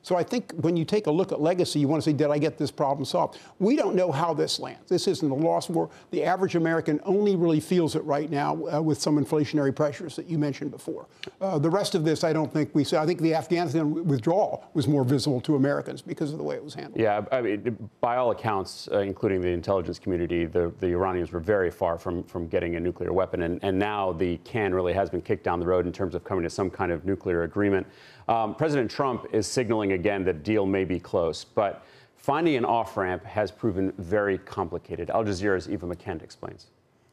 So I think when you take a look at legacy, you want to say, did I get this problem solved? We don't know how this lands. This isn't a lost war. The average American only really feels it right now with some inflationary pressures that you mentioned before. The rest of this, I don't think we see. I think the Afghanistan withdrawal was more visible to Americans because of the way it was handled. Yeah, I mean, by all accounts, including the intelligence community, the Iranians were very far from getting a nuclear weapon. And now the can really has been kicked down the road in terms of coming to some kind of nuclear agreement. President Trump is signaling again that deal may be close, but finding an off-ramp has proven very complicated. Al Jazeera's Eva McKent explains.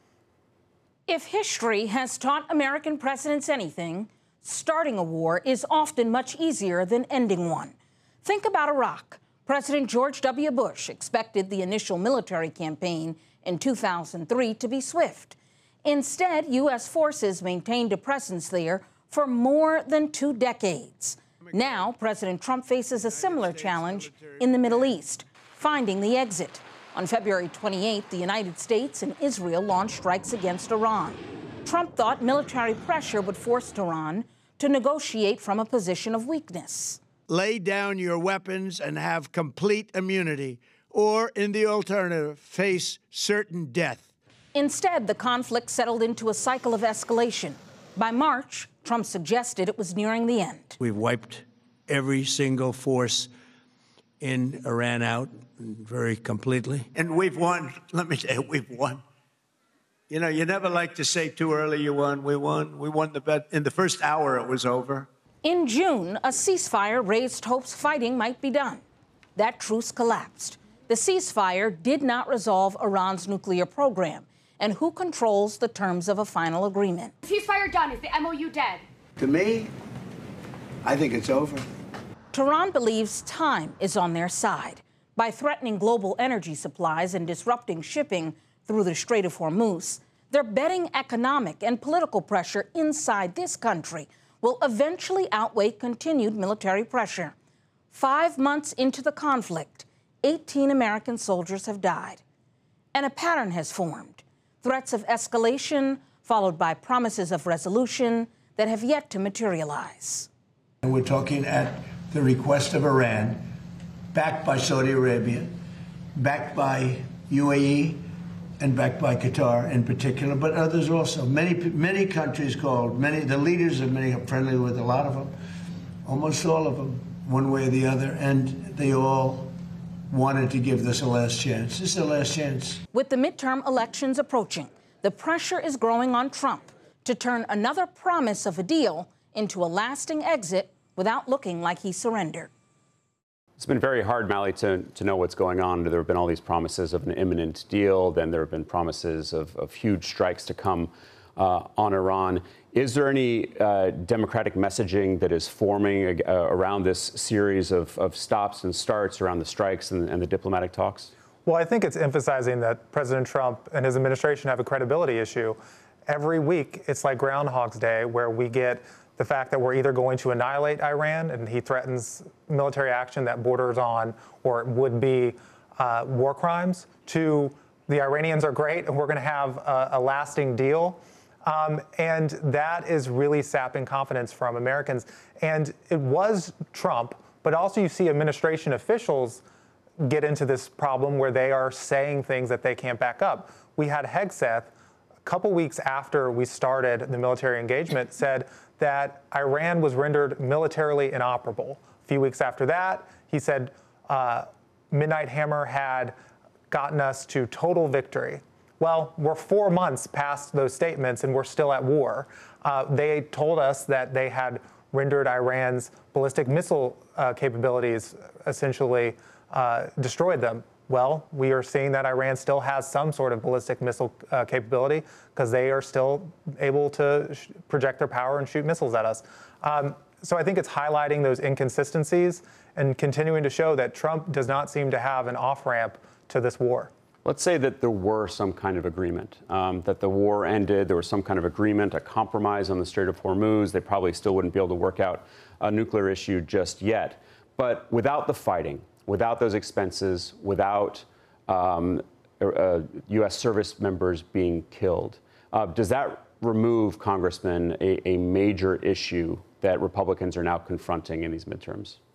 If history has taught American presidents anything, starting a war is often much easier than ending one. Think about Iraq. President George W. Bush expected the initial military campaign in 2003 to be swift. Instead, U.S. forces maintained a presence there for more than 2 decades. Now, President Trump faces a similar challenge in the Middle East, finding the exit. On February 28th, the United States and Israel launched strikes against Iran. Trump thought military pressure would force Tehran to negotiate from a position of weakness. Lay down your weapons and have complete immunity, or, in the alternative, face certain death. Instead, the conflict settled into a cycle of escalation. By March, Trump suggested it was nearing the end. We've wiped every single force in Iran out very completely. And we've won. Let me tell you, we've won. You know, you never like to say too early you won. We won. We won the bet. In the first hour, it was over. In June, a ceasefire raised hopes fighting might be done. That truce collapsed. The ceasefire did not resolve Iran's nuclear program. And who controls the terms of a final agreement? Ceasefire done. Is the MOU dead? To me, I think it's over. Tehran believes time is on their side. By threatening global energy supplies and disrupting shipping through the Strait of Hormuz, they're betting economic and political pressure inside this country will eventually outweigh continued military pressure. 5 months into the conflict, 18 American soldiers have died. And a pattern has formed. Threats of escalation, followed by promises of resolution that have yet to materialize. And we're talking at the request of Iran, backed by Saudi Arabia, backed by UAE, and backed by Qatar in particular, but others also. Many countries called, the leaders of many are friendly with a lot of them, almost all of them, one way or the other, and they all wanted to give this a last chance. This is the last chance. With the midterm elections approaching, the pressure is growing on Trump to turn another promise of a deal into a lasting exit without looking like he surrendered. It's been very hard, Mally, to know what's going on. There have been all these promises of an imminent deal. Then there have been promises of huge strikes to come on Iran. Is there any democratic messaging that is forming around this series of stops and starts around the strikes and the diplomatic talks? Well, I think it's emphasizing that President Trump and his administration have a credibility issue. Every week, it's like Groundhog's Day, where we get the fact that we're either going to annihilate Iran, and he threatens military action that borders on or would be war crimes, to the Iranians are great and we're going to have a lasting deal. And that is really sapping confidence from Americans. And it was Trump, but also you see administration officials get into this problem where they are saying things that they can't back up. We had Hegseth, a couple weeks after we started the military engagement, said that Iran was rendered militarily inoperable. A few weeks after that, he said Midnight Hammer had gotten us to total victory. Well, we're 4 months past those statements and we're still at war. They told us that they had rendered Iran's ballistic missile capabilities, essentially destroyed them. Well, we are seeing that Iran still has some sort of ballistic missile capability because they are still able to project their power and shoot missiles at us. So I think it's highlighting those inconsistencies and continuing to show that Trump does not seem to have an off-ramp to this war. Let's say that there were some kind of agreement, that the war ended, there was some kind of agreement, a compromise on the Strait of Hormuz. They probably still wouldn't be able to work out a nuclear issue just yet. But without the fighting, without those expenses, without U.S. service members being killed, does that remove, Congressman, a major issue that Republicans are now confronting in these midterms?